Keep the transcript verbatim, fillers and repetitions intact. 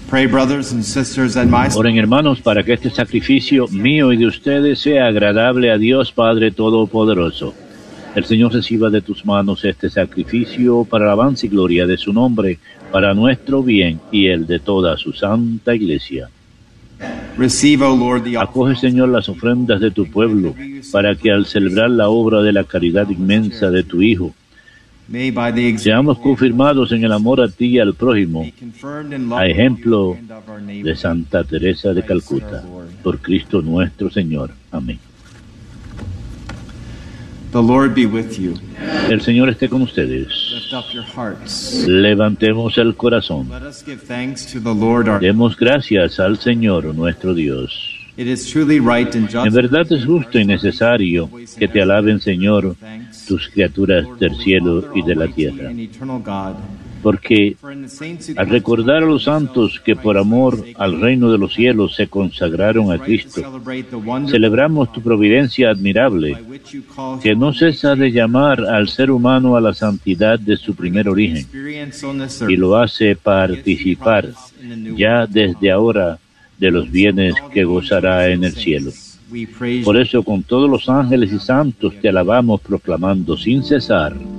Pray, brothers and sisters, and my... Oren, hermanos, para que este sacrificio mío y de ustedes sea agradable a Dios Padre Todopoderoso. El Señor reciba de tus manos este sacrificio para alabanza y gloria de su nombre, para nuestro bien y el de toda su santa Iglesia. Receive, O Lord, the... Acoge, Señor, las ofrendas de tu pueblo, para que al celebrar la obra de la caridad inmensa de tu Hijo, seamos confirmados en el amor a ti y al prójimo, a ejemplo de Santa Teresa de Calcuta. Por Cristo nuestro Señor. Amén. The Lord be with you. El Señor esté con ustedes. Lift up your hearts. Levantemos el corazón. Let us give thanks to the Lord our... Demos gracias al Señor nuestro Dios. It is truly right and just... En verdad es justo y necesario que te alaben, Señor, tus criaturas del cielo y de la tierra. Porque al recordar a los santos que por amor al reino de los cielos se consagraron a Cristo, celebramos tu providencia admirable, que no cesa de llamar al ser humano a la santidad de su primer origen, y lo hace participar ya desde ahora de los bienes que gozará en el cielo. Por eso, con todos los ángeles y santos te alabamos, proclamando sin cesar: